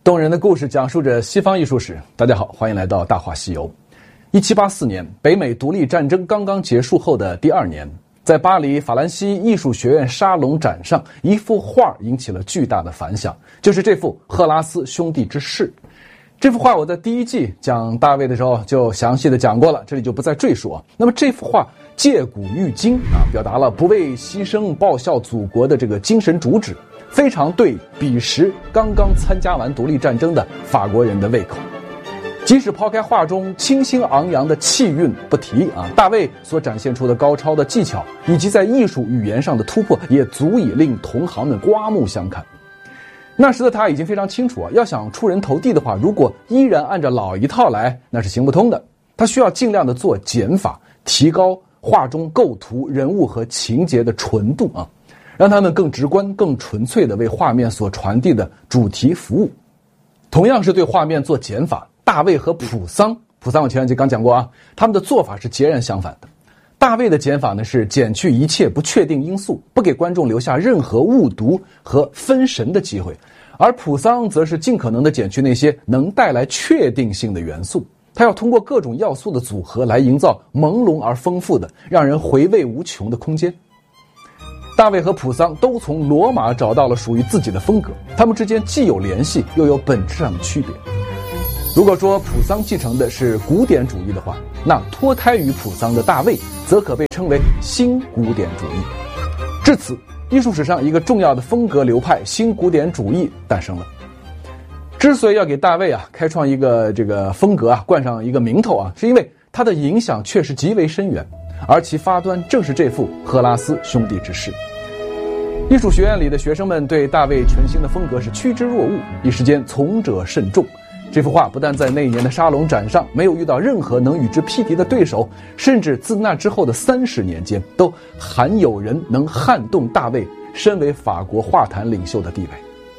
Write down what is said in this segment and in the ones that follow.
动人的故事讲述着西方艺术史。大家好，欢迎来到《大话西游》。1784年，北美独立战争刚刚结束后的第2年，在巴黎法兰西艺术学院沙龙展上，一幅画引起了巨大的反响，就是这幅赫拉斯兄弟之誓。这幅画我在第1季讲大卫的时候就详细的讲过了，这里就不再赘述。那么这幅画借古喻今表达了不畏牺牲报效祖国的这个精神主旨，非常对彼时刚刚参加完独立战争的法国人的胃口。即使抛开画中清新昂扬的气韵不提大卫所展现出的高超的技巧以及在艺术语言上的突破，也足以令同行们刮目相看。那时的他已经非常清楚要想出人头地的话，如果依然按照老一套来，那是行不通的。他需要尽量的做减法，提高画中构图、人物和情节的纯度让他们更直观、更纯粹的为画面所传递的主题服务。同样是对画面做减法，大卫和普桑我前两集刚讲过他们的做法是截然相反的。大卫的减法呢是减去一切不确定因素，不给观众留下任何误读和分神的机会，而普桑则是尽可能的减去那些能带来确定性的元素。他要通过各种要素的组合来营造朦胧而丰富的、让人回味无穷的空间。大卫和普桑都从罗马找到了属于自己的风格，他们之间既有联系，又有本质上的区别。如果说普桑继承的是古典主义的话，那脱胎于普桑的大卫则可被称为新古典主义。至此，艺术史上一个重要的风格流派新古典主义诞生了。之所以要给大卫开创一个这个风格冠上一个名头是因为他的影响确实极为深远，而其发端正是这幅赫拉斯兄弟之誓。艺术学院里的学生们对大卫全新的风格是趋之若鹜，一时间从者甚众。这幅画不但在那一年的沙龙展上没有遇到任何能与之匹敌的对手，甚至自那之后的30年间都罕有人能撼动大卫身为法国画坛领袖的地位。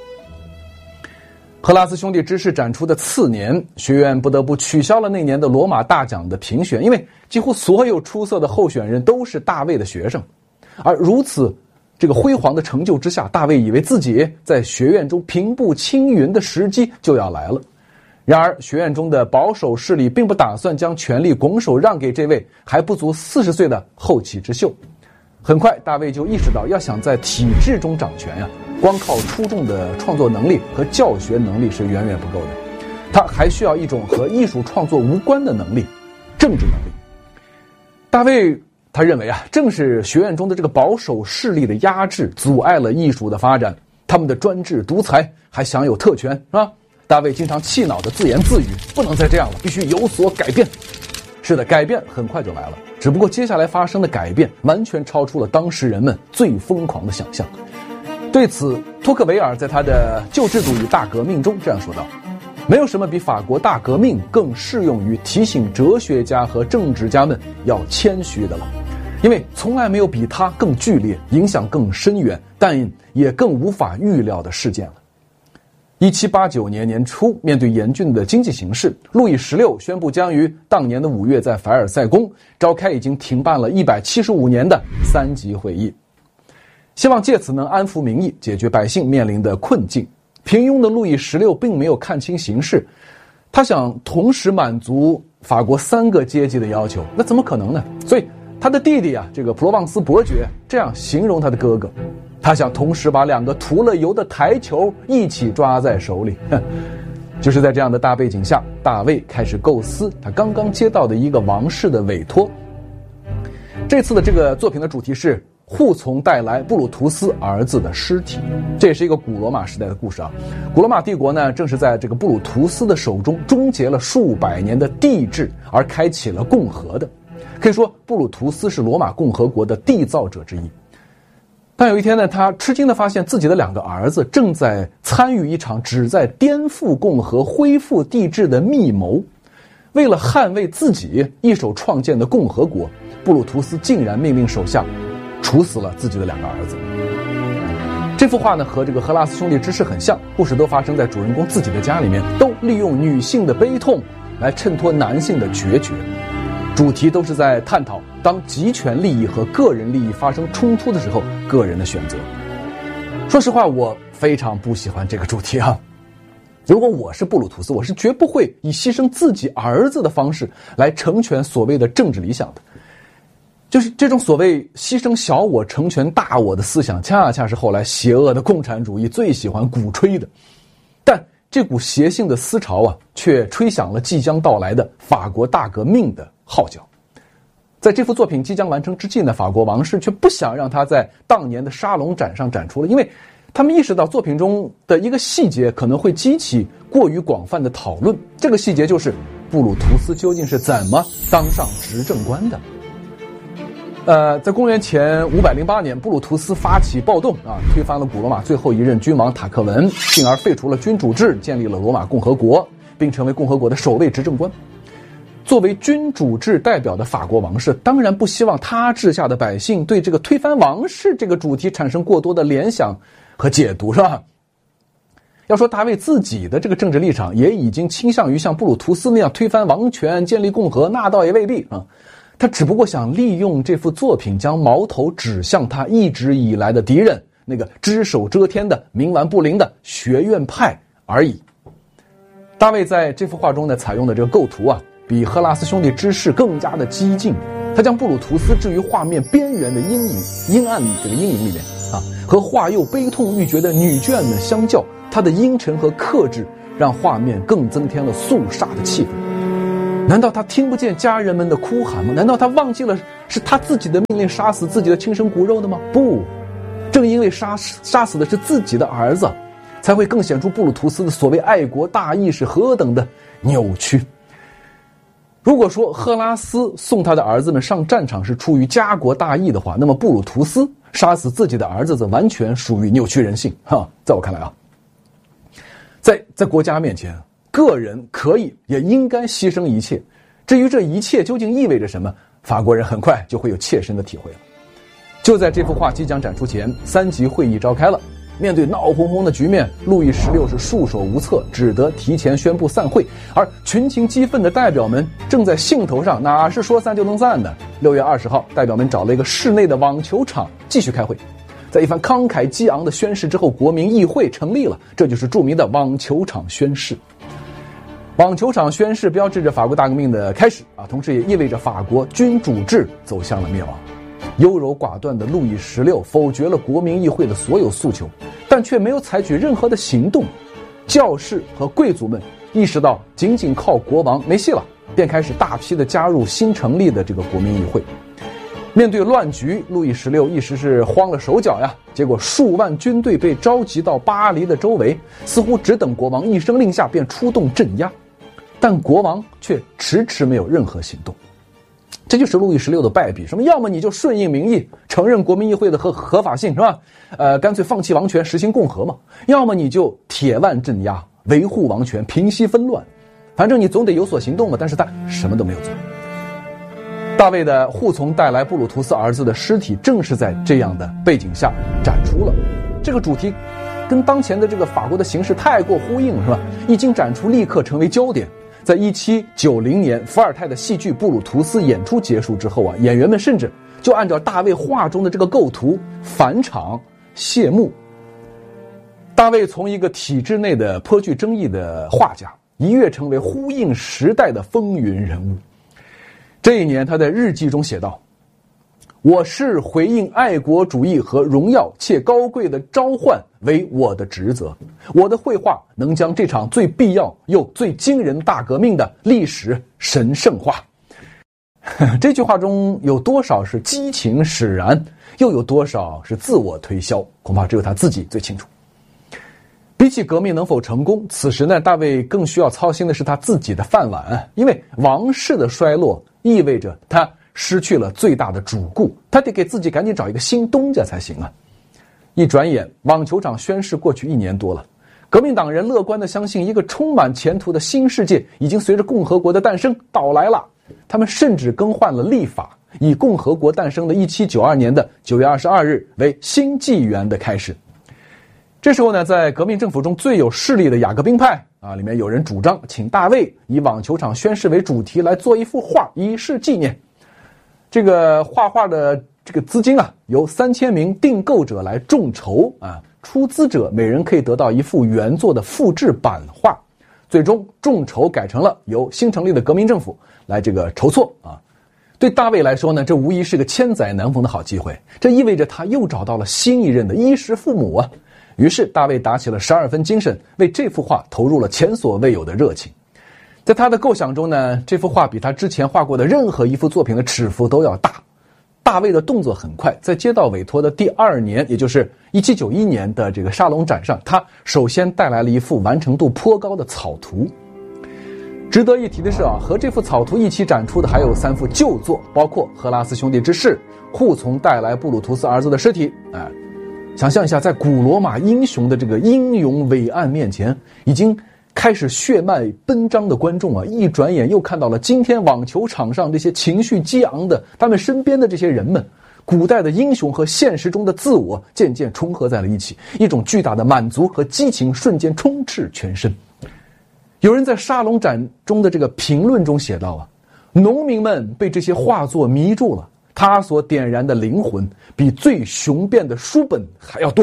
赫拉斯兄弟之誓展出的次年，学院不得不取消了那年的罗马大奖的评选，因为几乎所有出色的候选人都是大卫的学生。而如此这个辉煌的成就之下，大卫以为自己在学院中平步青云的时机就要来了。然而学院中的保守势力并不打算将权力拱手让给这位还不足40岁的后起之秀。很快大卫就意识到，要想在体制中掌权光靠出众的创作能力和教学能力是远远不够的，他还需要一种和艺术创作无关的能力，政治能力。大卫他认为正是学院中的这个保守势力的压制阻碍了艺术的发展，他们的专制独裁还享有特权大卫经常气恼地自言自语，不能再这样了，必须有所改变。是的，改变很快就来了，只不过接下来发生的改变完全超出了当时人们最疯狂的想象。对此，托克维尔在他的《旧制度与大革命》中这样说道：没有什么比法国大革命更适用于提醒哲学家和政治家们要谦虚的了，因为从来没有比它更剧烈、影响更深远，但也更无法预料的事件了。1789年年初，面对严峻的经济形势，路易16宣布将于当年的5月在凡尔赛宫召开已经停办了175年的3级会议，希望借此能安抚民意，解决百姓面临的困境。平庸的路易16并没有看清形势，他想同时满足法国3个阶级的要求，那怎么可能呢？所以他的弟弟这个普罗旺斯伯爵这样形容他的哥哥，他想同时把2个涂了油的台球一起抓在手里。就是在这样的大背景下，大卫开始构思他刚刚接到的一个王室的委托。这次的这个作品的主题是护从带来布鲁图斯儿子的尸体，这也是一个古罗马时代的故事古罗马帝国呢，正是在这个布鲁图斯的手中终结了数百年的帝制，而开启了共和的。可以说布鲁图斯是罗马共和国的缔造者之一。但有一天呢，他吃惊地发现自己的2个儿子正在参与一场旨在颠覆共和、恢复帝制的密谋。为了捍卫自己一手创建的共和国，布鲁图斯竟然命令手下处死了自己的2个儿子。这幅画呢，和这个赫拉斯兄弟之誓很像，故事都发生在主人公自己的家里面，都利用女性的悲痛来衬托男性的决绝。主题都是在探讨当极权利益和个人利益发生冲突的时候，个人的选择。说实话，我非常不喜欢这个主题如果我是布鲁图斯，我是绝不会以牺牲自己儿子的方式来成全所谓的政治理想的。就是这种所谓牺牲小我成全大我的思想，恰恰是后来邪恶的共产主义最喜欢鼓吹的。但这股邪性的思潮啊，却吹响了即将到来的法国大革命的号角。在这幅作品即将完成之际呢，法国王室却不想让它在当年的沙龙展上展出了，因为他们意识到作品中的一个细节可能会激起过于广泛的讨论。这个细节就是布鲁图斯究竟是怎么当上执政官的。在公元前508年，布鲁图斯发起暴动啊，推翻了古罗马最后一任君王塔克文，进而废除了君主制，建立了罗马共和国，并成为共和国的首位执政官。作为君主制代表的法国王室，当然不希望他治下的百姓对这个推翻王室这个主题产生过多的联想和解读，是吧？要说大卫自己的这个政治立场也已经倾向于像布鲁图斯那样推翻王权，建立共和，那倒也未必啊。他只不过想利用这幅作品将矛头指向他一直以来的敌人，那个只手遮天的冥顽不灵的学院派而已。大卫在这幅画中呢，采用的这个构图啊，比赫拉斯兄弟之事更加的激进。他将布鲁图斯置于画面边缘的阴暗这个阴影里面啊，和画右悲痛欲绝的女眷们相较，他的阴沉和克制让画面更增添了肃杀的气氛。难道他听不见家人们的哭喊吗？难道他忘记了是他自己的命令杀死自己的亲生骨肉的吗？不，正因为杀死的是自己的儿子，才会更显出布鲁图斯的所谓爱国大义是何等的扭曲。如果说赫拉斯送他的儿子们上战场是出于家国大义的话，那么布鲁图斯杀死自己的儿子则完全属于扭曲人性在我看来啊，在国家面前，个人可以也应该牺牲一切。至于这一切究竟意味着什么，法国人很快就会有切身的体会了。就在这幅画即将展出前，3级会议召开了。面对闹哄哄的局面，路易16是束手无策，只得提前宣布散会。而群情激愤的代表们正在兴头上，哪是说散就能散的？6月20号，代表们找了一个室内的网球场继续开会。在一番慷慨激昂的宣誓之后，国民议会成立了，这就是著名的网球场宣誓。网球场宣誓标志着法国大革命的开始啊，同时也意味着法国君主制走向了灭亡。优柔寡断的路易16否决了国民议会的所有诉求，但却没有采取任何的行动。教士和贵族们意识到仅仅靠国王没戏了，便开始大批的加入新成立的这个国民议会。面对乱局，路易16一时是慌了手脚呀。结果数万军队被召集到巴黎的周围，似乎只等国王一声令下便出动镇压，但国王却迟迟没有任何行动。这就是路易16的败笔，什么要么你就顺应民意，承认国民议会的合法性，是吧？干脆放弃王权，实行共和嘛。要么你就铁腕镇压，维护王权，平息纷乱。反正你总得有所行动嘛。但是他什么都没有做。大卫的护从带来布鲁图斯儿子的尸体，正是在这样的背景下展出了。这个主题跟当前的这个法国的形势太过呼应了，是吧？一经展出，立刻成为焦点。在1790年伏尔泰的戏剧《布鲁图斯》演出结束之后啊，演员们甚至就按照大卫画中的这个构图返场谢幕。大卫从一个体制内的颇具争议的画家，一跃成为呼应时代的风云人物。这一年，他在日记中写道：我是回应爱国主义和荣耀且高贵的召唤为我的职责，我的绘画能将这场最必要又最惊人大革命的历史神圣化。这句话中有多少是激情使然，又有多少是自我推销，恐怕只有他自己最清楚。比起革命能否成功，此时呢，大卫更需要操心的是他自己的饭碗，因为王室的衰落意味着他失去了最大的主顾，他得给自己赶紧找一个新东家才行啊！一转眼，网球场宣誓过去1年多了，革命党人乐观地相信一个充满前途的新世界已经随着共和国的诞生到来了。他们甚至更换了历法，以共和国诞生的1792年的9月22日为新纪元的开始。这时候呢，在革命政府中最有势力的雅各宾派啊，里面有人主张请大卫以网球场宣誓为主题来做一幅画，以示纪念。这个画画的这个资金啊，由3000名订购者来众筹啊， 出资者每人可以得到一幅原作的复制版画。最终众筹改成了由新成立的革命政府来这个筹措啊。对大卫来说呢，这无疑是个千载难逢的好机会，这意味着他又找到了新一任的衣食父母啊。于是大卫打起了12分精神，为这幅画投入了前所未有的热情。在他的构想中呢，这幅画比他之前画过的任何一幅作品的尺幅都要大。大卫的动作很快，在接到委托的第2年，也就是1791年的这个沙龙展上，他首先带来了一幅完成度颇高的草图。值得一提的是啊，和这幅草图一起展出的还有3幅旧作，包括赫拉斯兄弟之誓、护从带来布鲁图斯儿子的尸体。想象一下，在古罗马英雄的这个英勇伟岸面前，已经开始血脉奔张的观众啊，一转眼又看到了今天网球场上这些情绪激昂的他们身边的这些人们，古代的英雄和现实中的自我渐渐重合在了一起，一种巨大的满足和激情瞬间充斥全身。有人在沙龙展中的这个评论中写道啊，农民们被这些画作迷住了，他所点燃的灵魂比最雄辩的书本还要多。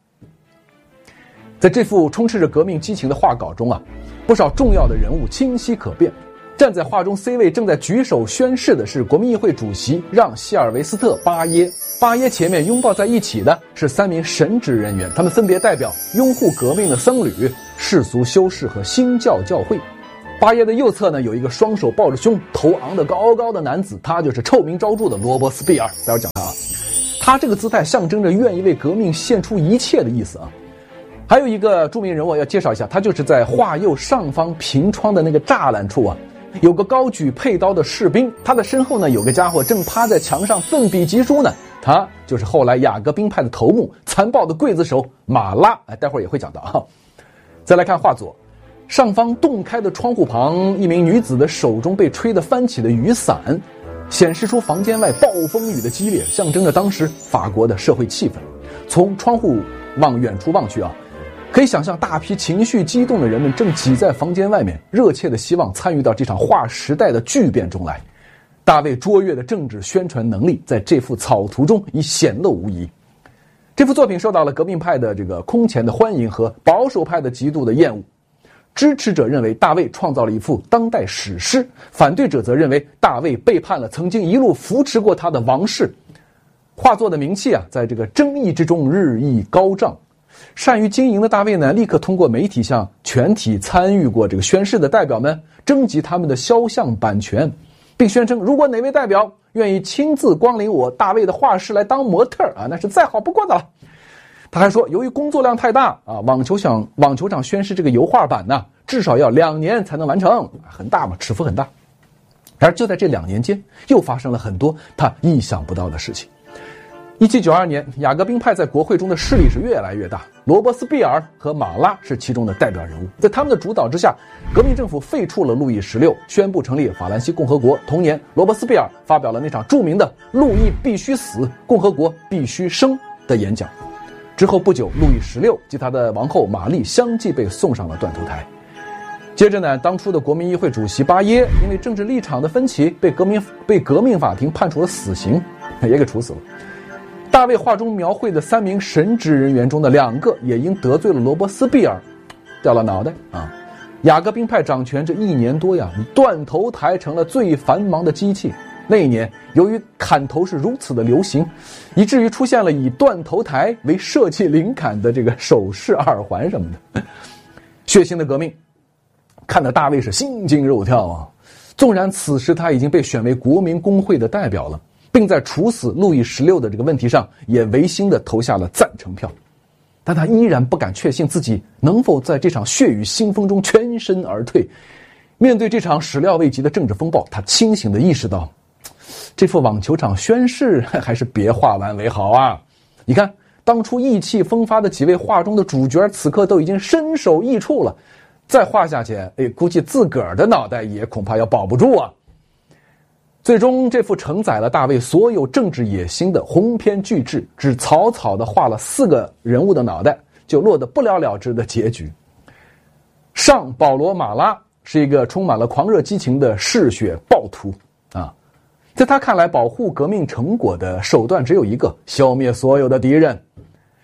在这幅充斥着革命激情的画稿中啊，不少重要的人物清晰可辨。站在画中 C 位正在举手宣誓的是国民议会主席让·希尔维斯特·巴耶。巴耶前面拥抱在一起的是3名神职人员，他们分别代表拥护革命的僧侣、世俗修士和新教教会。巴耶的右侧呢，有一个双手抱着胸、头昂得高高的男子，他就是臭名昭著的罗伯斯庇尔。待会儿讲他啊，他这个姿态象征着愿意为革命献出一切的意思啊。还有一个著名人物要介绍一下，他就是在画右上方平窗的那个栅栏处啊，有个高举佩刀的士兵，他的身后呢有个家伙正趴在墙上奋笔疾书呢，他就是后来雅各宾派的头目、残暴的刽子手马拉。待会儿也会讲到啊。再来看画左，上方洞开的窗户旁，一名女子的手中被吹得翻起的雨伞，显示出房间外暴风雨的激烈，象征着当时法国的社会气氛。从窗户往远处望去啊，可以想象大批情绪激动的人们正挤在房间外面，热切的希望参与到这场划时代的巨变中来。大卫卓越的政治宣传能力在这幅草图中已显露无遗。这幅作品受到了革命派的这个空前的欢迎和保守派的极度的厌恶。支持者认为大卫创造了一幅当代史诗，反对者则认为大卫背叛了曾经一路扶持过他的王室。画作的名气啊，在这个争议之中日益高涨。善于经营的大卫呢，立刻通过媒体向全体参与过这个宣誓的代表们征集他们的肖像版权，并宣称如果哪位代表愿意亲自光临我大卫的画室来当模特啊，那是再好不过的了。他还说，由于工作量太大啊，网球场宣誓这个油画版呢，至少要2年才能完成，很大嘛，尺幅很大。然而就在这2年间，又发生了很多他意想不到的事情。1792年，雅各宾派在国会中的势力是越来越大，罗伯斯庇尔和马拉是其中的代表人物。在他们的主导之下，革命政府废黜了路易16，宣布成立法兰西共和国。同年，罗伯斯庇尔发表了那场著名的“路易必须死，共和国必须生”的演讲。之后不久，路易16及他的王后玛丽相继被送上了断头台。接着呢，当初的国民议会主席巴耶因为政治立场的分歧，被革命法庭判处了死刑，也给处死了。大卫画中描绘的3名神职人员中的2个也因得罪了罗伯斯庇尔，掉了脑袋啊！雅各宾派掌权这1年多呀，断头台成了最繁忙的机器。那一年，由于砍头是如此的流行，以至于出现了以断头台为设计灵感的这个首饰、耳环什么的。血腥的革命，看得大卫是心惊肉跳啊！纵然此时他已经被选为国民公会的代表了，并在处死路易16的这个问题上也违心的投下了赞成票，但他依然不敢确信自己能否在这场血雨腥风中全身而退。面对这场始料未及的政治风暴，他清醒地意识到，这幅网球场宣誓还是别画完为好啊！你看，当初意气风发的几位画中的主角，此刻都已经身首异处了，再画下去，估计自个儿的脑袋也恐怕要保不住啊！最终，这幅承载了大卫所有政治野心的鸿篇巨制，只草草地画了4个人物的脑袋，就落得不了了之的结局。上保罗·马拉是一个充满了狂热激情的嗜血暴徒啊，在他看来，保护革命成果的手段只有一个：消灭所有的敌人。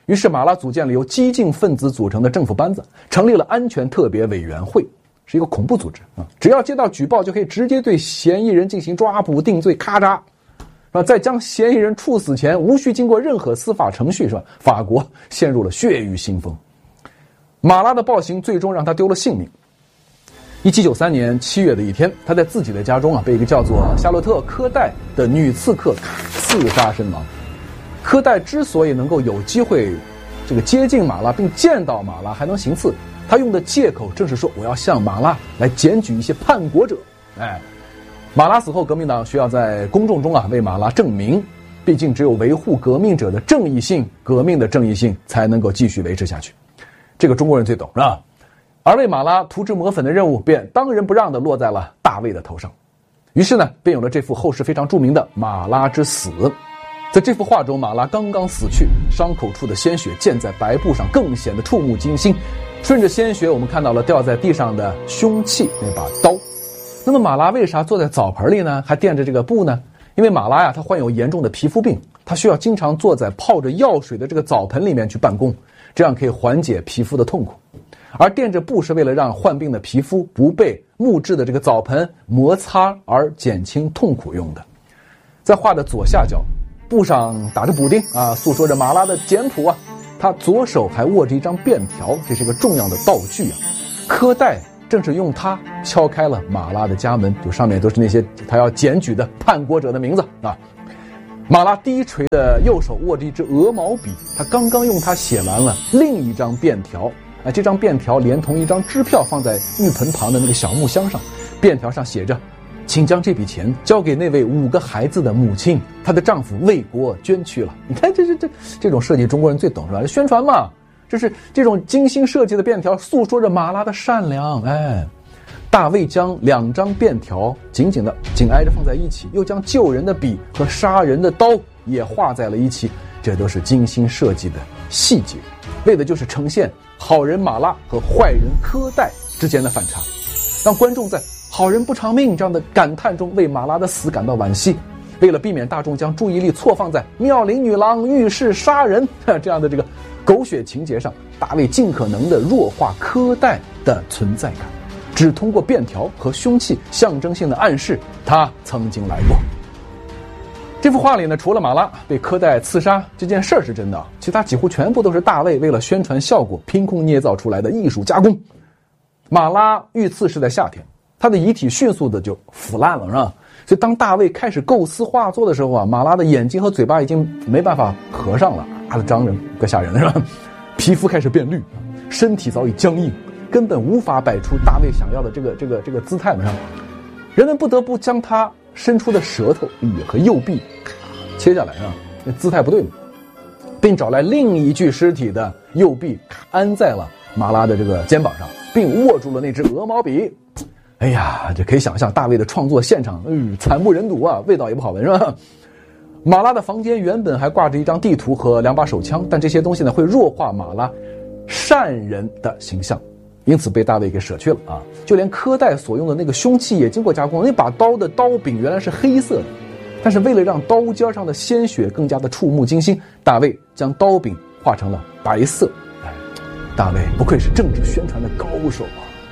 于是马拉组建了由激进分子组成的政府班子，成立了安全特别委员会，是一个恐怖组织啊！只要接到举报，就可以直接对嫌疑人进行抓捕定罪，咔嚓，是吧？在将嫌疑人处死前，无需经过任何司法程序，是吧？法国陷入了血雨腥风。马拉的暴行最终让他丢了性命。1793年7月的一天，他在自己的家中被一个叫做夏洛特·科代的女刺客刺杀身亡。科代之所以能够有机会接近马拉并见到马拉还能行刺，他用的借口正是说我要向马拉来检举一些叛国者。马拉死后，革命党需要在公众中为马拉证明，毕竟只有维护革命者的正义性，革命的正义性才能够继续维持下去。这个中国人最懂，是吧？而为马拉涂脂抹粉的任务便当仁不让地落在了大卫的头上。于是呢，便有了这幅后世非常著名的《马拉之死》。在这幅画中，马拉刚刚死去，伤口处的鲜血溅在白布上，更显得触目惊心。顺着鲜血，我们看到了掉在地上的凶器，那把刀。那么马拉为啥坐在澡盆里呢？还垫着这个布呢？因为马拉他患有严重的皮肤病，他需要经常坐在泡着药水的这个澡盆里面去办公，这样可以缓解皮肤的痛苦。而垫着布是为了让患病的皮肤不被木质的这个澡盆摩擦而减轻痛苦用的。在画的左下角，布上打着补丁诉说着马拉的简朴他左手还握着一张便条，这是一个重要的道具科代正是用它敲开了马拉的家门，就上面都是那些他要检举的叛国者的名字马拉低垂的右手握着一支鹅毛笔，他刚刚用它写完了另一张便条。这张便条连同一张支票放在浴盆旁的那个小木箱上，便条上写着：请将这笔钱交给那位5个孩子的母亲，她的丈夫为国捐去了。你看这种设计中国人最懂，是吧？宣传嘛，这是这种精心设计的便条诉说着马拉的善良。大卫将2张便条紧挨着放在一起，又将救人的笔和杀人的刀也画在了一起，这都是精心设计的细节，为的就是呈现好人马拉和坏人科代之间的反差，让观众在好人不偿命这样的感叹中为马拉的死感到惋惜。为了避免大众将注意力错放在妙龄女郎遇事杀人这样的这个狗血情节上，大卫尽可能的弱化科代的存在感，只通过便条和凶器象征性的暗示他曾经来过。这幅画里呢，除了马拉被科代刺杀这件事是真的，其他几乎全部都是大卫为了宣传效果凭空捏造出来的艺术加工。马拉遇刺是在夏天，他的遗体迅速的就腐烂了，是吧？所以当大卫开始构思画作的时候马拉的眼睛和嘴巴已经没办法合上了，张人怪吓人的，是吧？皮肤开始变绿，身体早已僵硬，根本无法摆出大卫想要的这个姿态嘛。人们不得不将他伸出的舌头和右臂切下来那姿态不对嘛，并找来另一具尸体的右臂安在了马拉的这个肩膀上，并握住了那支鹅毛笔。这可以想象大卫的创作现场惨不忍睹味道也不好闻，是吧？马拉的房间原本还挂着一张地图和2把手枪，但这些东西呢会弱化马拉善人的形象，因此被大卫给舍去了就连科代所用的那个凶器也经过加工，那把刀的刀柄原来是黑色的，但是为了让刀尖上的鲜血更加的触目惊心，大卫将刀柄画成了白色。大卫不愧是政治宣传的高手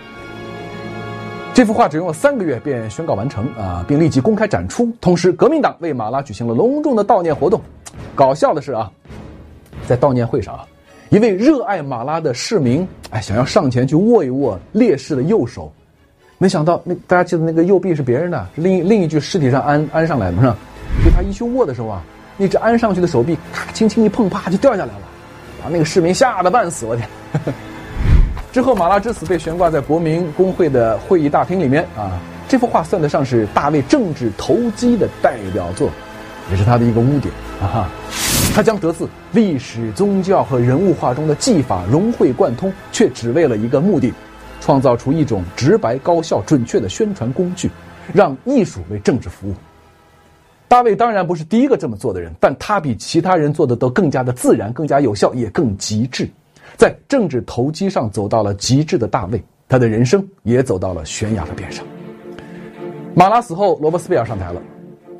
这幅画只用了3个月便宣告完成并立即公开展出。同时革命党为马拉举行了隆重的悼念活动。搞笑的是在悼念会上一位热爱马拉的市民想要上前去握一握烈士的右手，没想到大家记得那个右臂是别人的，是另一具尸体上安上来的，是吧？所以他一去握的时候那只安上去的手臂轻轻一碰，啪就掉下来了，把那个市民吓得半死，我天！之后马拉之死被悬挂在国民公会的会议大厅里面这幅画算得上是大卫政治投机的代表作，也是他的一个污点他将得自历史、宗教和人物画中的技法融会贯通，却只为了一个目的，创造出一种直白、高效、准确的宣传工具，让艺术为政治服务。大卫当然不是第一个这么做的人，但他比其他人做的都更加的自然、更加有效，也更极致。在政治投机上走到了极致的大卫，他的人生也走到了悬崖的边上。马拉死后，罗伯斯庇尔上台了。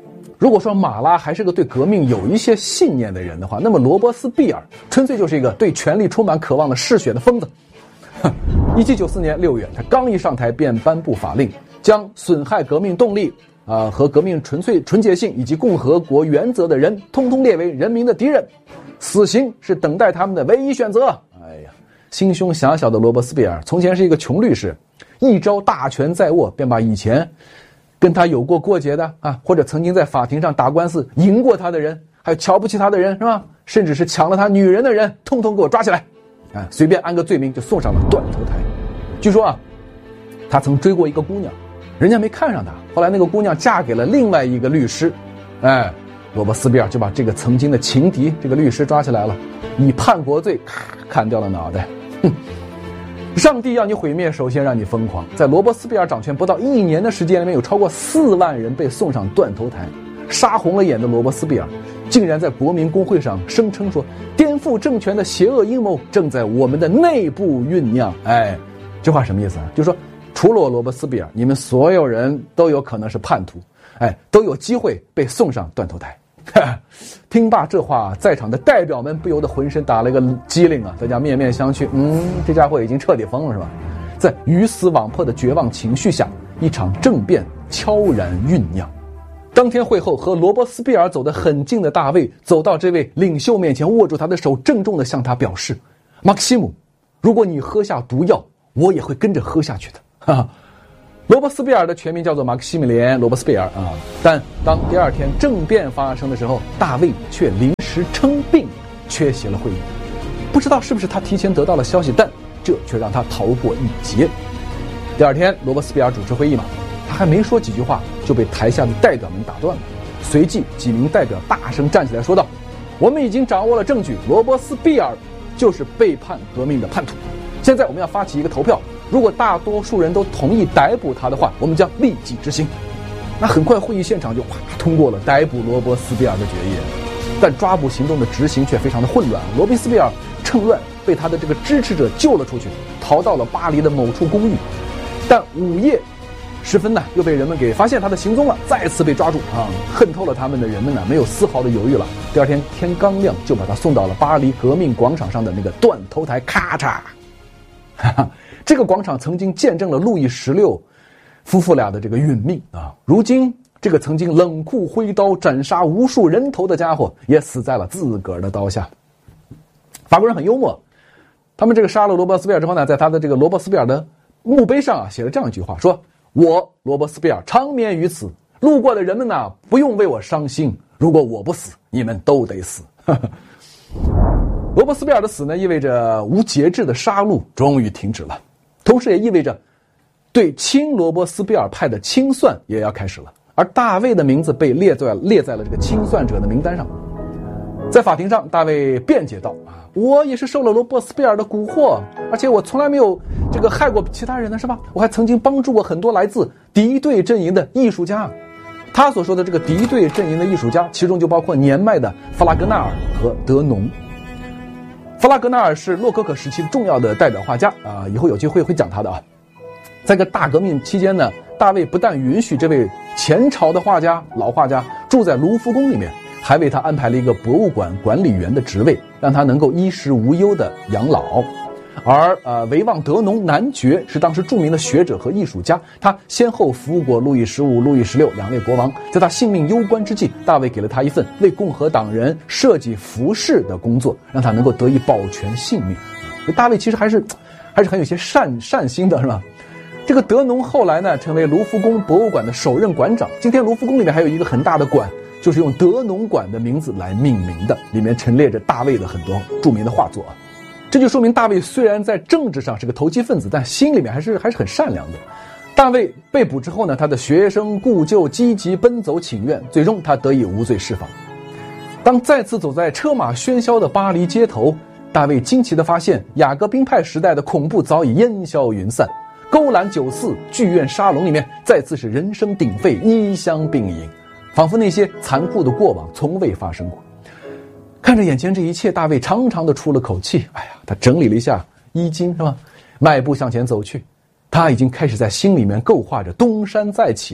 如果说马拉还是个对革命有一些信念的人的话，那么罗伯斯庇尔纯粹就是一个对权力充满渴望的嗜血的疯子。1794年6月，他刚一上台便颁布法令，将损害革命动力和革命纯洁性以及共和国原则的人通通列为人民的敌人，死刑是等待他们的唯一选择。哎呀，心胸狭小的罗伯斯庇尔从前是一个穷律师，一朝大权在握，便把以前跟他有过过节的或者曾经在法庭上打官司赢过他的人，还有瞧不起他的人，是吧？甚至是抢了他女人的人，通通给我抓起来，随便安个罪名就送上了断头台。据说他曾追过一个姑娘，人家没看上他，后来那个姑娘嫁给了另外一个律师，罗伯斯庇尔就把这个曾经的情敌这个律师抓起来了，以叛国罪砍掉了脑袋。上帝要你毁灭，首先让你疯狂。在罗伯斯庇尔掌权不到1年的时间里面，有超过4万人被送上断头台。杀红了眼的罗伯斯庇尔竟然在国民公会上声称说，颠覆政权的邪恶阴谋正在我们的内部酝酿。这话什么意思啊？就是说除了罗伯斯庇尔，你们所有人都有可能是叛徒，都有机会被送上断头台。听罢这话，在场的代表们不由得浑身打了一个激灵啊！大家面面相觑，这家伙已经彻底疯了是吧？在鱼死网破的绝望情绪下，一场政变悄然酝酿。当天会后，和罗伯斯庇尔走得很近的大卫走到这位领袖面前，握住他的手，郑重地向他表示：马克西姆，如果你喝下毒药，我也会跟着喝下去的。罗伯斯庇尔的全名叫做马克西米连·罗伯斯庇尔但当第二天政变发生的时候，大卫却临时称病缺席了会议。不知道是不是他提前得到了消息，但这却让他逃过一劫。第二天罗伯斯庇尔主持会议嘛，他还没说几句话就被台下的代表们打断了。随即几名代表大声站起来说道：我们已经掌握了证据，罗伯斯庇尔就是背叛革命的叛徒。现在我们要发起一个投票，如果大多数人都同意逮捕他的话，我们将立即执行。那很快会议现场就通过了逮捕罗伯斯庇尔的决议，但抓捕行动的执行却非常的混乱。罗伯斯庇尔趁乱被他的这个支持者救了出去，逃到了巴黎的某处公寓，但午夜时分又被人们给发现他的行踪了，再次被抓住恨透了他们的人们没有丝毫的犹豫了。第二天天刚亮就把他送到了巴黎革命广场上的那个断头台，咔嚓。这个广场曾经见证了路易16夫妇俩的这个殒命如今这个曾经冷酷挥刀斩杀无数人头的家伙也死在了自个儿的刀下。法国人很幽默，他们这个杀了罗伯斯庇尔之后呢，在他的这个罗伯斯庇尔的墓碑上写了这样一句话，说：我罗伯斯庇尔长眠于此，路过的人们不用为我伤心，如果我不死，你们都得死。罗伯斯庇尔的死呢，意味着无节制的杀戮终于停止了，同时也意味着对亲罗伯斯庇尔派的清算也要开始了。而大卫的名字被列在了这个清算者的名单上。在法庭上，大卫辩解道：我也是受了罗伯斯庇尔的蛊惑，而且我从来没有这个害过其他人呢，是吧？我还曾经帮助过很多来自敌对阵营的艺术家。他所说的这个敌对阵营的艺术家，其中就包括年迈的弗拉格纳尔和德农。弗拉格纳尔是洛可可时期重要的代表画家以后有机会会讲他的在这个大革命期间呢，大卫不但允许这位前朝的老画家住在卢浮宫里面，还为他安排了一个博物馆管理员的职位，让他能够衣食无忧的养老。而维旺德农男爵是当时著名的学者和艺术家，他先后服务过路易15、路易16两位国王。在他性命攸关之际，大卫给了他一份为共和党人设计服饰的工作，让他能够得以保全性命。大卫其实还是很有些善心的，是吧？这个德农后来呢，成为卢浮宫博物馆的首任馆长。今天卢浮宫里面还有一个很大的馆，就是用德农馆的名字来命名的，里面陈列着大卫的很多著名的画作。这就说明大卫虽然在政治上是个投机分子，但心里面还是很善良的。大卫被捕之后呢，他的学生故旧积极奔走请愿，最终他得以无罪释放。当再次走在车马喧嚣的巴黎街头，大卫惊奇地发现雅各宾派时代的恐怖早已烟消云散，勾栏酒肆、剧院沙龙里面再次是人声鼎沸，衣香并饮，仿佛那些残酷的过往从未发生过。看着眼前这一切，大卫长长的出了口气。他整理了一下衣襟，是吧？迈步向前走去。他已经开始在心里面构画着东山再起了，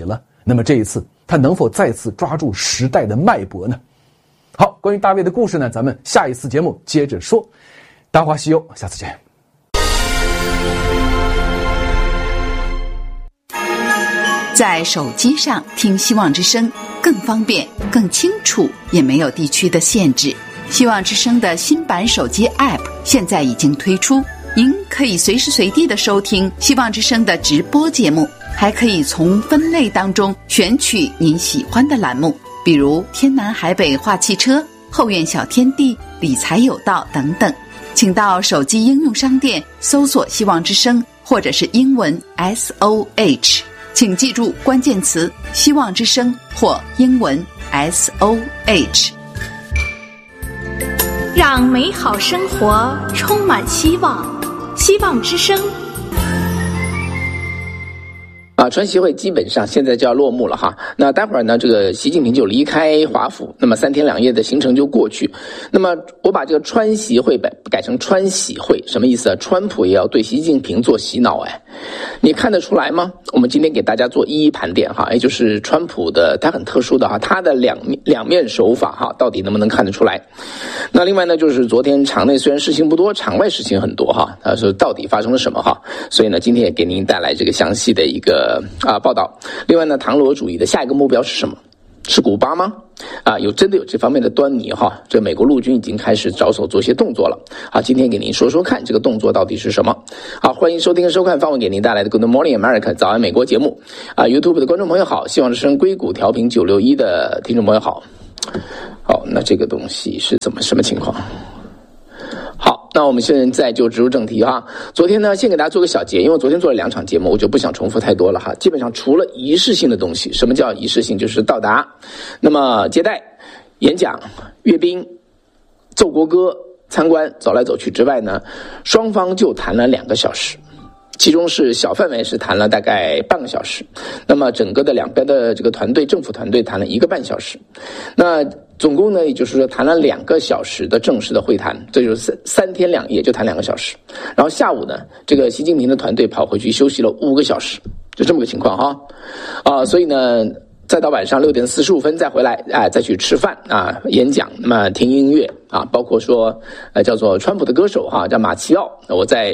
那么这一次他能否再次抓住时代的脉搏呢？好，关于大卫的故事呢，咱们下一次节目接着说。大话西游，下次见。 在手机上听希望之声更方便、更清楚，也没有地区的限制。希望之声的新版手机 App 现在已经推出，您可以随时随地的收听希望之声的直播节目，还可以从分类当中选取您喜欢的栏目，比如天南海北话汽车、后院小天地、理财有道等等。请到手机应用商店搜索希望之声，或者是英文 SOH， 请记住关键词希望之声或英文 SOH。 让美好生活充满希望，希望之声。 川协会基本上现在就要落幕了哈。那待会儿呢，这个习近平就离开华府，那么3天2夜的行程就过去。那么我把这个川协会改成川喜会，什么意思啊？川普也要对习近平做洗脑哎，你看得出来吗？我们今天给大家做一一盘点哈，也就是川普的他很特殊的哈，他的两面手法哈，到底能不能看得出来？那另外呢，就是昨天场内虽然事情不多，场外事情很多哈，说到底发生了什么哈？所以呢，今天也给您带来这个详细的一个报道。另外呢，唐罗主义的下一个目标是什么？是古巴吗？真的有这方面的端倪哈。这美国陆军已经开始着手做些动作了。好，今天给您说说看这个动作到底是什么。好，欢迎收听收看方文给您带来的 Good Morning America 早安美国节目。YouTube 的观众朋友好，希望之声硅谷调频961的听众朋友好。好，那这个东西是什么情况？好，那我们现在就直入正题哈。昨天呢，先给大家做个小结，因为我昨天做了2场节目，我就不想重复太多了哈。基本上除了仪式性的东西，什么叫仪式性？就是到达，那么接待、演讲、阅兵、奏国歌、参观、走来走去之外呢，双方就谈了2个小时。其中是小范围是谈了大概半个小时，那么整个的两边的这个团队，政府团队谈了1个半小时，那总共呢，也就是说谈了2个小时的正式的会谈，这就是3天2夜就谈2个小时，然后下午呢，这个习近平的团队跑回去休息了5个小时，就这么个情况哈，所以呢，再到晚上6点45分再回来，再去吃饭演讲，那么听音乐包括说叫做川普的歌手叫马奇奥，我在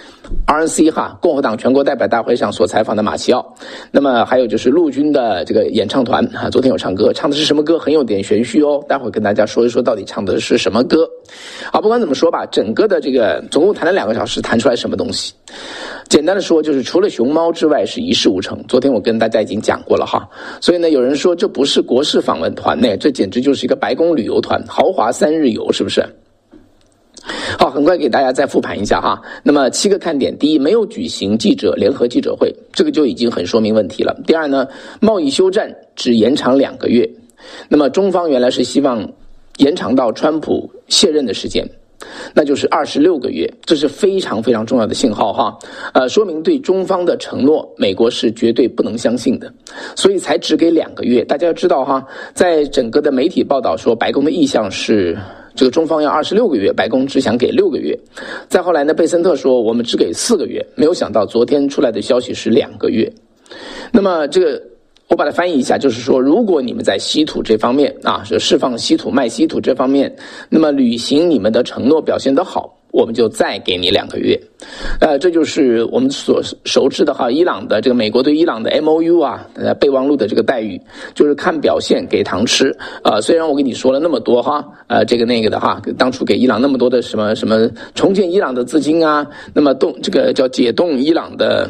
RNC 共和党全国代表大会上所采访的马奇奥，那么还有就是陆军的这个演唱团昨天有唱歌，唱的是什么歌很有点玄虚哦，待会儿跟大家说一说到底唱的是什么歌。好，不管怎么说吧，整个的这个总共谈了2个小时，谈出来什么东西？简单的说，就是除了熊猫之外是一事无成。昨天我跟大家已经讲过了哈，所以呢，有人说这不是国事访问团呢，这简直就是一个白宫旅游团，豪华3日游，是不是？好，很快给大家再复盘一下哈。那么7个看点：第一，没有举行联合记者会，这个就已经很说明问题了。第二呢，贸易休战只延长2个月。那么中方原来是希望延长到川普卸任的时间，那就是26个月，这是非常非常重要的信号哈。说明对中方的承诺，美国是绝对不能相信的，所以才只给2个月。大家要知道哈，在整个的媒体报道说，白宫的意向是这个中方要26个月，白宫只想给6个月。再后来呢，贝森特说我们只给4个月，没有想到昨天出来的消息是2个月。那么这个我把它翻译一下，就是说，如果你们在稀土这方面是释放稀土、卖稀土这方面，那么履行你们的承诺表现得好，我们就再给你2个月。这就是我们所熟知的伊朗的这个美国对伊朗的 MOU 备忘录的这个待遇，就是看表现给糖吃。虽然我跟你说了那么多这个那个的当初给伊朗那么多的什么重建伊朗的资金那么这个叫解冻伊朗的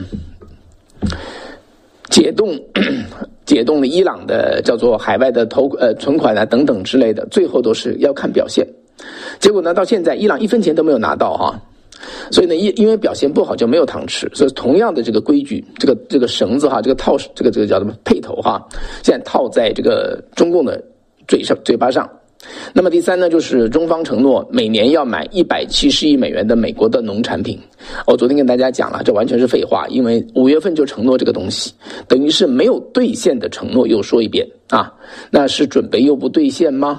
解冻了伊朗的叫做海外的存款等等之类的，最后都是要看表现。结果呢，到现在伊朗1分钱都没有拿到所以呢，因为表现不好就没有糖吃。所以同样的这个规矩，这个绳子这个套这个叫什么配头现在套在这个中共的嘴巴上。那么第3呢，就是中方承诺每年要买170亿美元的美国的农产品。我昨天跟大家讲了，这完全是废话，因为5月份就承诺这个东西，等于是没有兑现的承诺又说一遍那是准备又不兑现吗？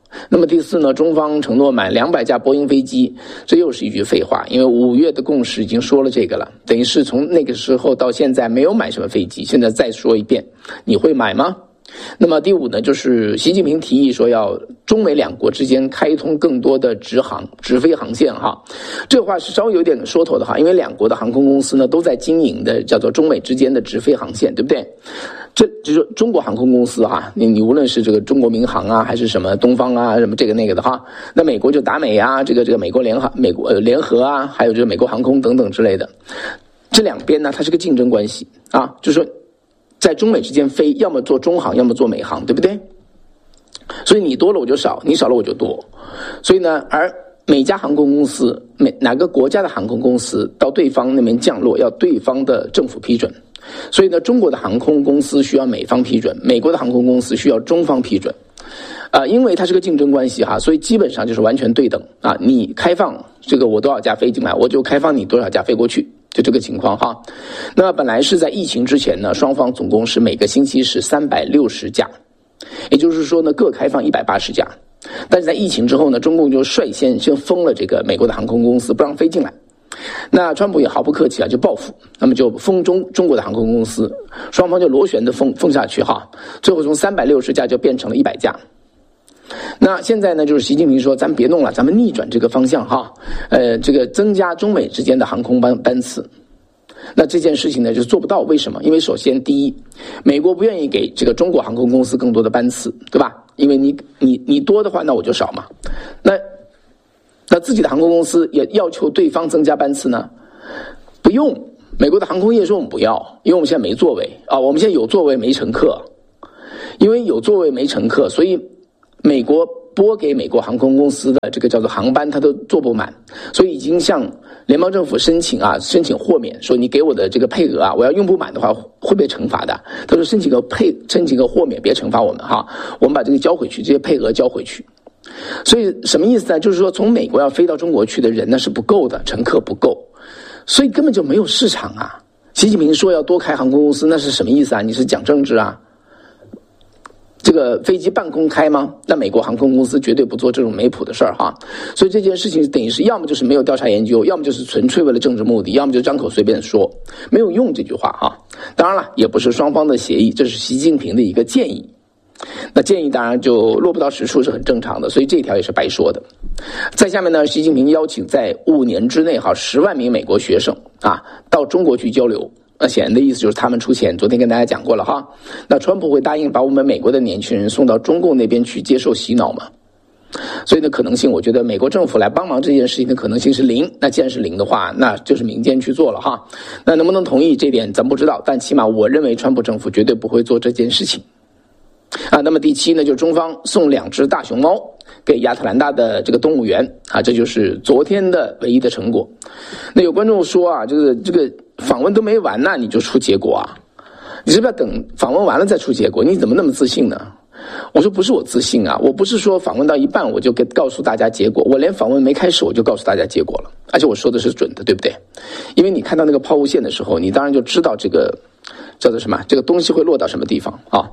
那么第四呢，中方承诺买200架波音飞机，这又是一句废话，因为5月的共识已经说了这个了，等于是从那个时候到现在没有买什么飞机，现在再说一遍，你会买吗？那么第五呢，就是习近平提议说要中美两国之间开通更多的直飞航线哈，这话是稍微有点说头的哈，因为两国的航空公司呢都在经营的叫做中美之间的直飞航线，对不对？这就是中国航空公司哈，你无论是这个中国民航啊，还是什么东方啊，什么这个那个的哈，那美国就达美啊，这个美国联合啊，还有这个美国航空等等之类的，这两边呢它是个竞争关系啊，就是说在中美之间飞，要么做中航，要么做美航，对不对？所以你多了我就少，你少了我就多。所以呢，而每家航空公司，哪个国家的航空公司到对方那边降落，要对方的政府批准。所以呢，中国的航空公司需要美方批准，美国的航空公司需要中方批准。因为它是个竞争关系哈，所以基本上就是完全对等啊。你开放这个我多少架飞进来，我就开放你多少架飞过去。就这个情况哈，那么本来是在疫情之前呢，双方总共是每个星期是360架，也就是说呢，各开放180架。但是在疫情之后呢，中共就率先封了这个美国的航空公司，不让飞进来。那川普也毫不客气啊，就报复，那么就封中国的航空公司，双方就螺旋的封下去哈，最后从360架就变成了100架。那现在呢，就是习近平说，咱别弄了，咱们逆转这个方向哈，这个增加中美之间的航空班次。那这件事情呢，就做不到，为什么？因为首先，第一，美国不愿意给这个中国航空公司更多的班次，对吧？因为你多的话，那我就少嘛。那自己的航空公司也要求对方增加班次呢？不用，美国的航空业说我们不要，因为我们现在没座位啊，我们现在有座位没乘客，因为有座位没乘客，所以美国拨给美国航空公司的这个叫做航班，它都坐不满，所以已经向联邦政府申请豁免，说你给我的这个配额啊，我要用不满的话会被惩罚的。他说申请个豁免，别惩罚我们哈，我们把这个交回去，这些配额交回去。所以什么意思呢？就是说从美国要飞到中国去的人呢是不够的，乘客不够，所以根本就没有市场啊。习近平说要多开航空公司，那是什么意思啊？你是讲政治啊？这个飞机半公开吗？那美国航空公司绝对不做这种没谱的事儿哈。所以这件事情等于是要么就是没有调查研究，要么就是纯粹为了政治目的，要么就张口随便说，没有用这句话哈。当然了，也不是双方的协议，这是习近平的一个建议。那建议当然就落不到实处是很正常的，所以这条也是白说的。在下面呢，习近平邀请在5年之内10万名美国学生到中国去交流。那显然的意思就是他们出钱，昨天跟大家讲过了哈。那川普会答应把我们美国的年轻人送到中共那边去接受洗脑吗？所以呢，可能性我觉得美国政府来帮忙这件事情的可能性是0。那既然是0的话，那就是民间去做了哈。那能不能同意这点咱不知道，但起码我认为川普政府绝对不会做这件事情。那么第7呢，就是中方送2只大熊猫给亚特兰大的这个动物园这就是昨天的唯一的成果。那有观众说就是这个访问都没完你就出结果你是不是要等访问完了再出结果？你怎么那么自信呢？我说不是我自信我不是说访问到一半我就告诉大家结果，我连访问没开始我就告诉大家结果了，而且我说的是准的，对不对？因为你看到那个抛物线的时候，你当然就知道这个叫做什么，这个东西会落到什么地方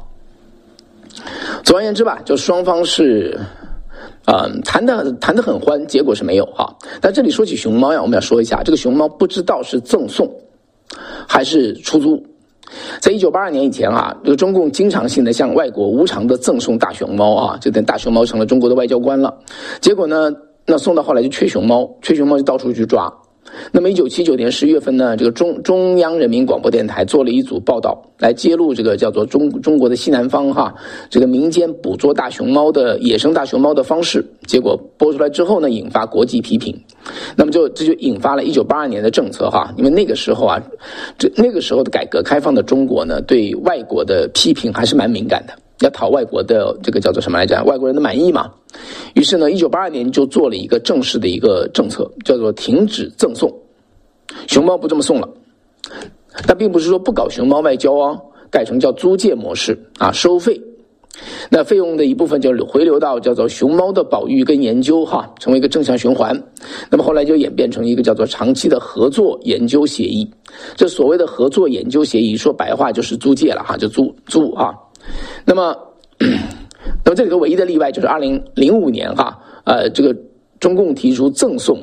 总而言之吧，就双方是谈得很欢，结果是没有但这里说起熊猫我们要说一下，这个熊猫不知道是赠送还是出租。在1982年以前这个中共经常性的向外国无偿的赠送大熊猫就等大熊猫成了中国的外交官了。结果呢，那送到后来就缺熊猫就到处去抓。那么1979年10月份呢，这个中央人民广播电台做了一组报道，来揭露这个叫做中国的西南方这个民间捕捉野生大熊猫的方式。结果播出来之后呢，引发国际批评。那么这就引发了1982年的政策因为那个时候那个时候的改革开放的中国呢，对外国的批评还是蛮敏感的，要讨外国的这个叫做什么来着，外国人的满意嘛。于是呢，1982年就做了一个正式的一个政策，叫做停止赠送，熊猫不这么送了。但并不是说不搞熊猫外交改成叫租借模式收费。那费用的一部分就回流到叫做熊猫的保育跟研究成为一个正向循环。那么后来就演变成一个叫做长期的合作研究协议。这所谓的合作研究协议说白话就是租借了就租那么那么这里头唯一的例外就是2005年这个中共提出赠送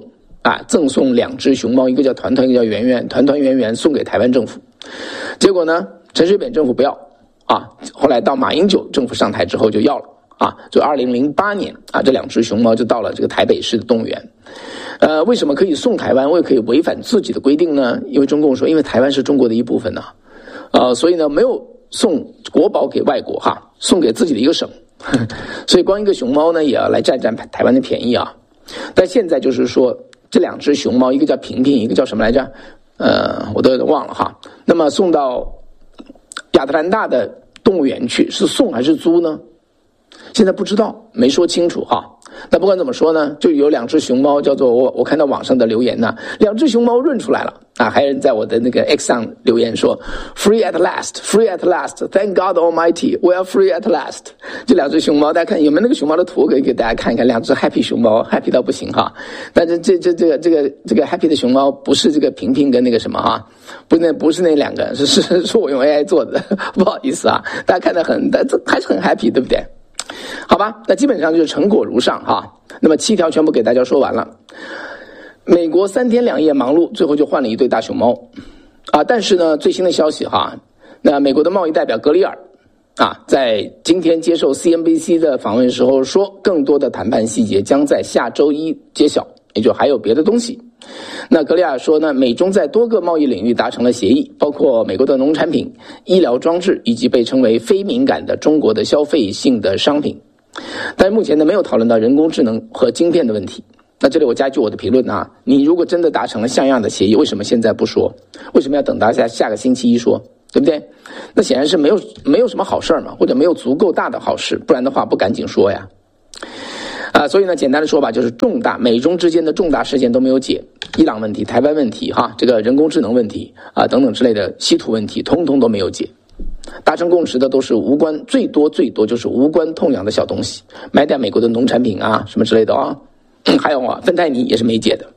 2只熊猫，一个叫团团，一个叫圆圆，团团圆圆送给台湾政府。结果呢，陈水扁政府不要后来到马英九政府上台之后就要了就2008年这2只熊猫就到了这个台北市的动物园。为什么可以送台湾，为可以违反自己的规定呢？因为中共说，因为台湾是中国的一部分呢，所以呢没有送国宝给外国送给自己的一个省，所以光一个熊猫呢也要来占台湾的便宜但现在就是说这2只熊猫，一个叫平平，一个叫什么来着？我都有点忘了那么送到亚特兰大的动物园去，是送还是租呢？现在不知道，没说清楚那不管怎么说呢，就有2只熊猫，叫做我看到网上的留言呢，2只熊猫认出来了还有人在我的那个 X 上留言说 Free at last, free at last, thank God Almighty, we are free at last。 这2只熊猫，大家看有没有那个熊猫的图，可以给大家看一看，2只 happy 熊猫 happy 到不行但是这个 happy 的熊猫不是这个平平跟那个什么不是那2个，是我用 AI 做的，不好意思大家看得还是很 happy， 对不对？好吧，那基本上就是成果如上那么7条全部给大家说完了。美国3天2夜忙碌，最后就换了一对大熊猫但是呢，最新的消息那美国的贸易代表格里尔在今天接受 CNBC 的访问时候说，更多的谈判细节将在下周1揭晓，也就还有别的东西。那格里尔说呢，美中在多个贸易领域达成了协议，包括美国的农产品、医疗装置以及被称为非敏感的中国的消费性的商品。但目前呢，没有讨论到人工智能和晶片的问题。那这里我加一句我的评论你如果真的达成了像样的协议，为什么现在不说？为什么要等到下个星期一说？对不对？那显然是没有什么好事嘛，或者没有足够大的好事，不然的话不赶紧说呀。所以呢，简单的说吧，就是美中之间的重大事件都没有解，伊朗问题、台湾问题这个人工智能问题等等之类的稀土问题，通通都没有解。达成共识的都是无关，最多就是无关痛痒的小东西，买点美国的农产品什么之类的还有芬太尼也是没解的。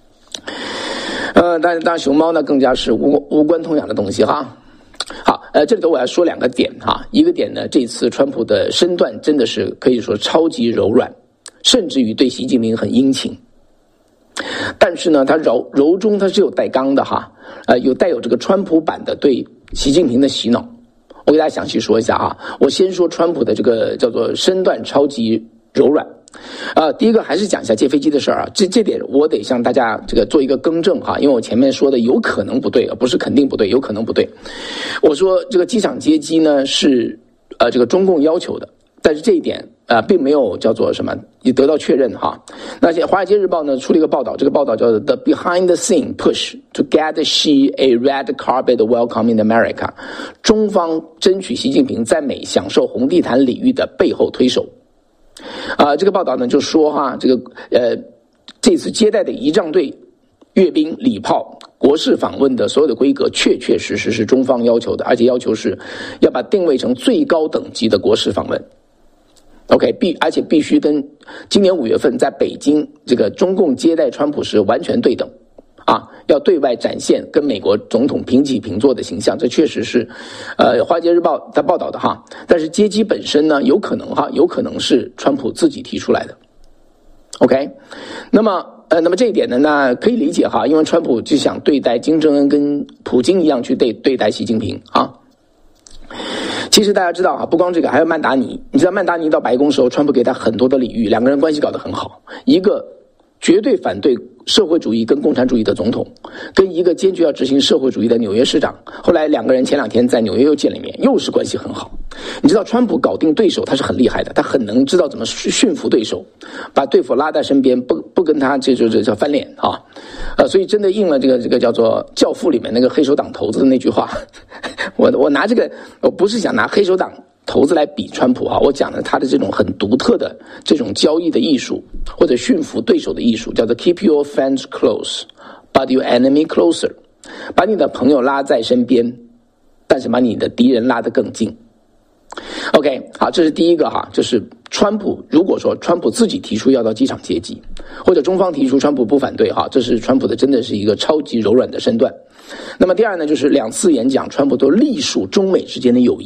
当然熊猫呢更加是无关痛痒的东西好，这里头我要说2个点一个点呢，这次川普的身段真的是可以说超级柔软，甚至于对习近平很殷勤。但是呢，他柔中他是有带刚的带有这个川普版的对习近平的洗脑。我给大家详细说一下我先说川普的这个叫做身段超级柔软。第一个还是讲一下借飞机的事这点我得向大家这个做一个更正因为我前面说的有可能不对，不是肯定不对，有可能不对。我说这个机场接机呢是这个中共要求的，但是这一点并没有叫做什么也得到确认那华尔街日报呢出了一个报道，这个报道叫做 The Behind the Scene Push to Get Xi a Red Carpet Welcome in America， 中方争取习近平在美享受红地毯礼遇的背后推手。这个报道呢就说这次接待的仪仗队、阅兵、礼炮、国事访问的所有的规格确实是中方要求的，而且要求是要把定位成最高等级的国事访问。OK， 而且必须跟今年5月份在北京这个中共接待川普时完全对等要对外展现跟美国总统平起平坐的形象，这确实是华尔街日报他报道的但是接机本身呢有可能是川普自己提出来的。OK， 那么这一点呢，那可以理解因为川普就想对待金正恩跟普京一样去对待习近平其实大家知道不光这个，还有曼达尼。你知道曼达尼到白宫时候，川普给他很多的礼遇，2个人关系搞得很好。一个绝对反对社会主义跟共产主义的总统，跟一个坚决要执行社会主义的纽约市长，后来2个人前2天在纽约又见了一面，又是关系很好。你知道川普搞定对手他是很厉害的，他很能知道怎么驯服对手，把对手拉在身边，不跟他这叫翻脸所以真的应了这个叫做《教父》里面那个黑手党头子的那句话。我拿这个，我不是想拿黑手党头子来比川普我讲的他的这种很独特的这种交易的艺术，或者驯服对手的艺术，叫做 Keep your friends close, but your enemy closer， 把你的朋友拉在身边，但是把你的敌人拉得更近。OK， 好，这是第一个就是川普，如果说川普自己提出要到机场接机，或者中方提出川普不反对这是川普的真的是一个超级柔软的身段。那么第二呢，就是2次演讲川普都力述中美之间的友谊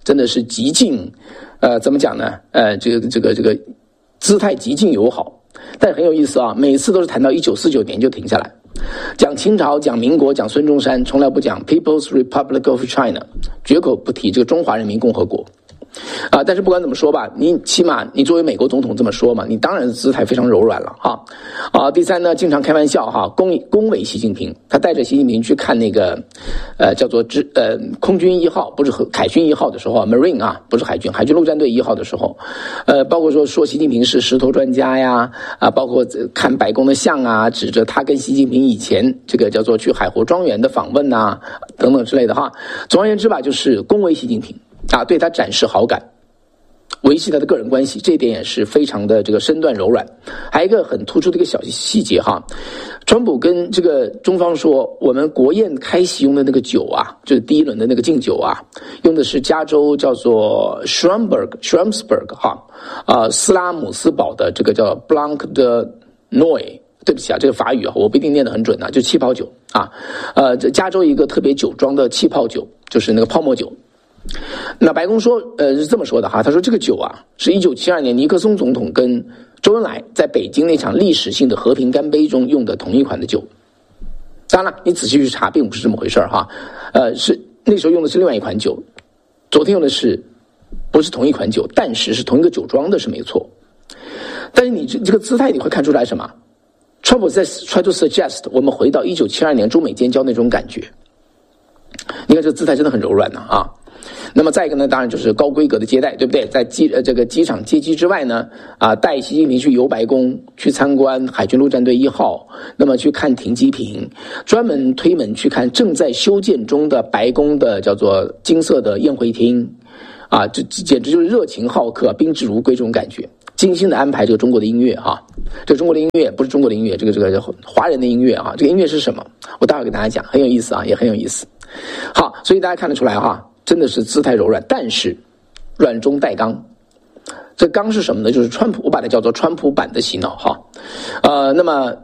真的是极尽，怎么讲呢？这个姿态极尽友好，但是很有意思啊，每次都是谈到1949年就停下来，讲清朝、讲民国、讲孙中山，从来不讲 People's Republic of China， 绝口不提这个中华人民共和国。但是不管怎么说吧，你起码你作为美国总统这么说嘛，你当然姿态非常柔软了哈。第三呢，经常开玩笑哈，恭维习近平，他带着习近平去看那个叫做空军1号，不是海军1号的时候 ，Marine 啊，不是海军陆战队1号的时候，包括说习近平是石头专家呀，包括看白宫的像啊，指着他跟习近平以前这个叫做去海湖庄园的访问呐，等等之类的哈。总而言之吧，就是恭维习近平。对他展示好感，维系他的个人关系，这一点也是非常的这个身段柔软。还有一个很突出的一个小细节哈，川普跟这个中方说，我们国宴开席用的那个酒啊，就是第一轮的那个敬酒啊，用的是加州叫做 Schramsberg 哈，斯拉姆斯堡的这个叫 Blanc de Noy。对不起啊，这个法语啊，我不一定念得很准啊，就气泡酒啊，这加州一个特别酒庄的气泡酒，就是那个泡沫酒。那白宫说，是这么说的哈，他说这个酒啊，是1972年尼克松总统跟周恩来在北京那场历史性的和平干杯中用的同一款的酒。当然了，你仔细去查，并不是这么回事哈，是那时候用的是另外一款酒，昨天用的不是同一款酒，但是同一个酒庄的是没错。但是你这个姿态你会看出来什么？ Trump 在 try to suggest 我们回到1972年中美建交那种感觉。你看这姿态真的很柔软啊。那么再一个呢，当然就是高规格的接待，对不对？在这个机场接机之外呢，带习近平去游白宫，去参观海军陆战队1号，那么去看停机坪，专门推门去看正在修建中的白宫的叫做金色的宴会厅，这简直就是热情好客、宾至如归这种感觉。精心的安排这个中国的音乐哈，这个中国的音乐不是中国的音乐，这个华人的音乐啊，这个音乐是什么？我待会儿给大家讲，很有意思啊，也很有意思。好，所以大家看得出来哈，真的是姿态柔软，但是软中带刚。这刚是什么呢？就是川普，我把它叫做川普版的洗脑哈。那么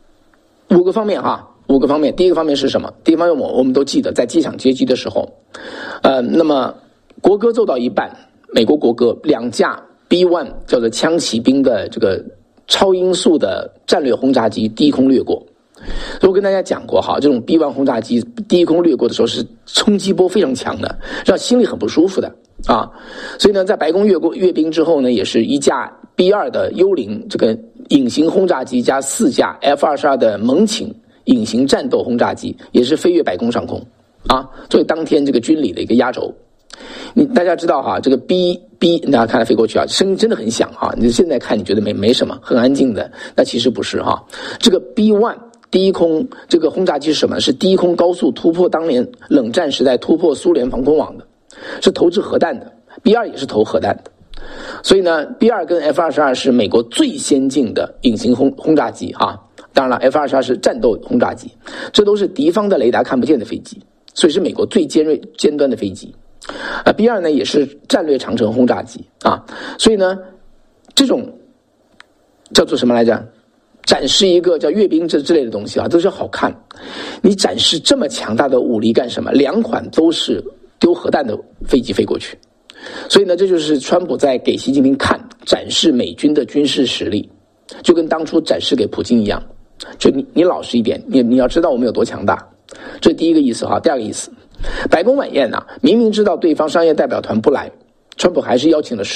5个方面哈，5个方面。第一个方面是什么？第一个方面我们都记得，在机场接机的时候，那么国歌奏到一半，美国国歌，2架 B-1 叫做枪骑兵的这个超音速的战略轰炸机低空掠过。所以我跟大家讲过哈，这种 B-1 轰炸机低空掠过的时候是冲击波非常强的，让心里很不舒服的啊。所以呢，在白宫阅兵之后呢，也是1架 B-2 的幽灵这个隐形轰炸机加4架 F-22 的猛禽隐形战斗轰炸机，也是飞越白宫上空啊，作为当天这个军礼的一个压轴。大家知道哈，这个 B 大家看它飞过去啊，声音真的很响哈。你现在看你觉得没什么，很安静的，那其实不是哈。这个 B-1 低空这个轰炸机是什么？是低空高速突破当年冷战时代突破苏联防空网的，是投掷核弹的。B-2 也是投核弹的。所以呢 B-2 跟 F-22 是美国最先进的隐形轰炸机啊。当然了 F-22 是战斗轰炸机，这都是敌方的雷达看不见的飞机，所以是美国最尖端的飞机。B-2 呢也是战略长程轰炸机啊。所以呢这种叫做什么来着？展示一个叫阅兵之类的东西啊，都是好看。你展示这么强大的武力干什么？2款都是丢核弹的飞机飞过去。所以呢，这就是川普在给习近平看，展示美军的军事实力，就跟当初展示给普京一样。就你老实一点，你要知道我们有多强大。这是第一个意思哈。第二个意思，白宫晚宴明明知道对方商业代表团不来，川普还是邀请了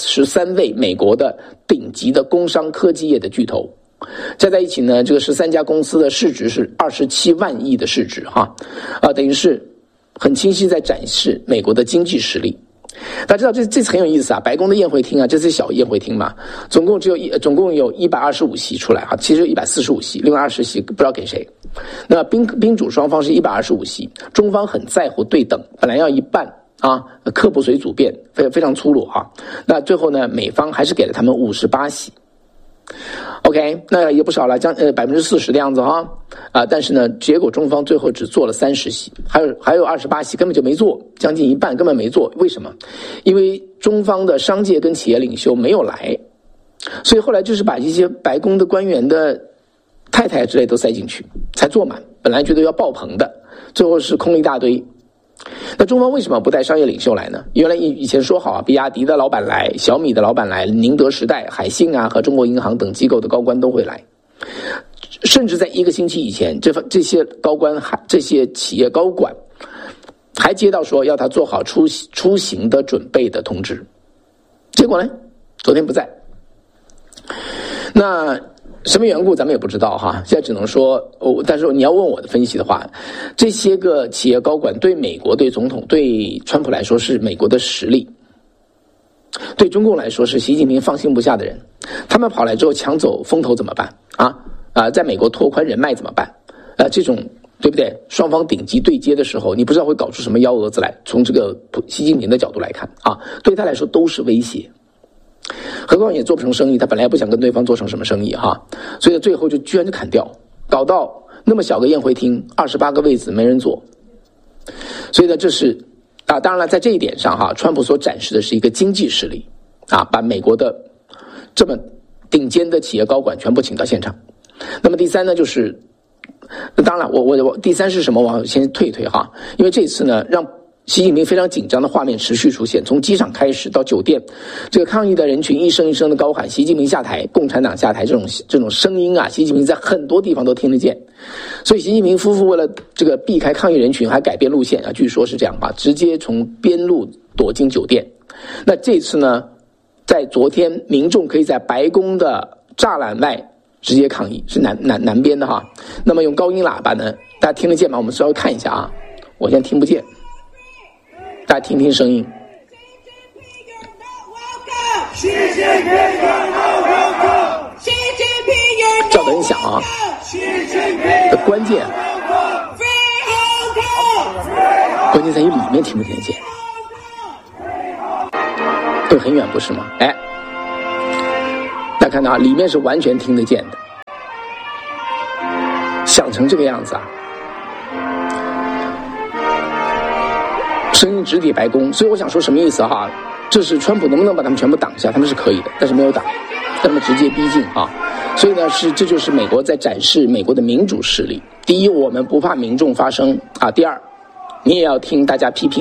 13位美国的顶级的工商科技业的巨头。加在一起呢，这个13家公司的市值是27万亿的市值哈，等于是很清晰在展示美国的经济实力。大家知道这次很有意思啊，白宫的宴会厅啊，这次小宴会厅嘛，总共有125席出来啊，其实145席，另外20席不知道给谁。那宾主双方是125席，中方很在乎对等，本来要一半啊，客不随主便，非常粗鲁啊。那最后呢，美方还是给了他们58席。OK， 那也不少了，将40%的样子哈但是呢，结果中方最后只做了30席，还有28席根本就没做，将近一半根本没做。为什么？因为中方的商界跟企业领袖没有来，所以后来就是把一些白宫的官员的太太之类都塞进去，才坐满。本来觉得要爆棚的，最后是空了一大堆。 那中方为什么不带商业领袖来呢？原来以前说好啊，比亚迪的老板来，小米的老板来，宁德时代、海信啊和中国银行等机构的高官都会来。甚至在1个星期以前，这些高官这些企业高管还接到说要他做好出行的准备的通知。结果呢，昨天不在。那什么缘故咱们也不知道哈，现在只能说但是你要问我的分析的话，这些个企业高管对美国、对总统、对川普来说是美国的实力，对中共来说是习近平放心不下的人。他们跑来之后抢走风头怎么办在美国拓宽人脉怎么办？这种对不对？双方顶级对接的时候，你不知道会搞出什么幺蛾子来。从这个习近平的角度来看对他来说都是威胁。何况也做不成生意，他本来也不想跟对方做成什么生意所以最后就居然就砍掉，搞到那么小个宴会厅，28个位子没人坐。所以呢，这是当然了，在这一点上川普所展示的是一个经济实力把美国的这么顶尖的企业高管全部请到现场。那么第三呢，就是当然我第三是什么？我先退因为这次呢，让习近平非常紧张的画面持续出现，从机场开始到酒店，这个抗议的人群一声一声的高喊习近平下台，共产党下台，这种声音习近平在很多地方都听得见。所以习近平夫妇为了这个避开抗议人群，还改变路线据说是这样直接从边路躲进酒店。那这次呢，在昨天民众可以在白宫的栅栏外直接抗议，是南边的那么用高音喇叭呢，大家听得见吗？我们稍微看一下我现在听不见，大家听听声音。叫得很响关键在于里面听不听得见，会很远不是吗？大家看到里面是完全听得见的，响成这个样子声音直抵白宫。所以我想说什么意思这是川普能不能把他们全部挡下，他们是可以的，但是没有挡，他们直接逼近所以呢，这就是美国在展示美国的民主实力。第一，我们不怕民众发声第二，你也要听大家批评